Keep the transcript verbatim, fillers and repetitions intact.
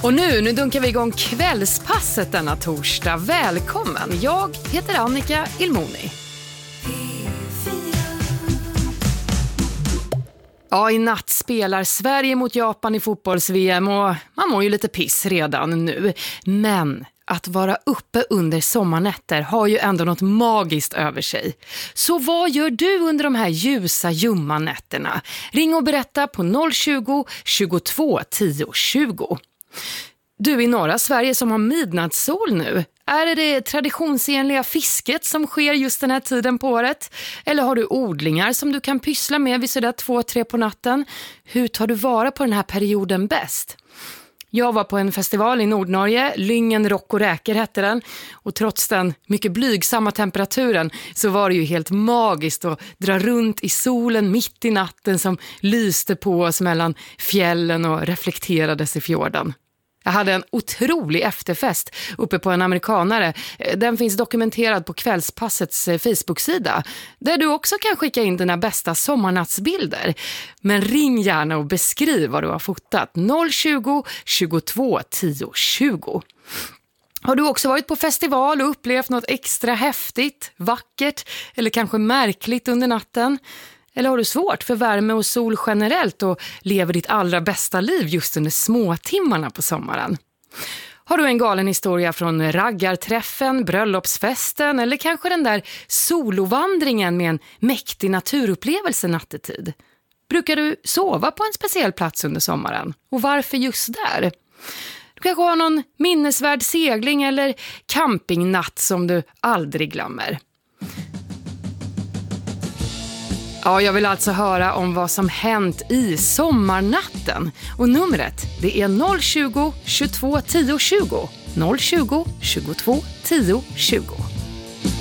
Och nu, nu dunkar vi igång kvällspasset denna torsdag. Välkommen! Jag heter Annika Ilmoni. Ja, i natt spelar Sverige mot Japan i fotbolls-V M och man mår ju lite piss redan nu. Men att vara uppe under sommarnätter har ju ändå något magiskt över sig. Så vad gör du under de här ljusa, ljumma nätterna? Ring och berätta på noll tjugo, tjugotvå, tio, tjugo. Du i norra Sverige som har midnattssol nu, är det det traditionsenliga fisket som sker just den här tiden på året? Eller har du odlingar som du kan pyssla med vid sådär två, tre på natten? Hur tar du vara på den här perioden bäst? Jag var på en festival i Nordnorge, Lyngen Rock och Räker hette den. Och trots den mycket blygsamma temperaturen så var det ju helt magiskt att dra runt i solen mitt i natten som lyste på oss mellan fjällen och reflekterades i fjorden. Jag hade en otrolig efterfest uppe på en amerikanare. Den finns dokumenterad på Kvällspassets Facebook-sida. Där du också kan skicka in dina bästa sommarnattsbilder. Men ring gärna och beskriv vad du har fotat. noll tjugo, tjugotvå, tio, tjugo. Har du också varit på festival och upplevt något extra häftigt, vackert eller kanske märkligt under natten? Eller har du svårt för värme och sol generellt och lever ditt allra bästa liv just under småtimmarna på sommaren? Har du en galen historia från raggarträffen, bröllopsfesten eller kanske den där solovandringen med en mäktig naturupplevelse nattetid? Brukar du sova på en speciell plats under sommaren? Och varför just där? Du kanske har någon minnesvärd segling eller campingnatt som du aldrig glömmer. Ja, jag vill alltså höra om vad som hänt i sommarnatten. Och numret, det är noll tjugo, tjugotvå, tio, tjugo. noll tjugo, tjugotvå, tio, tjugo.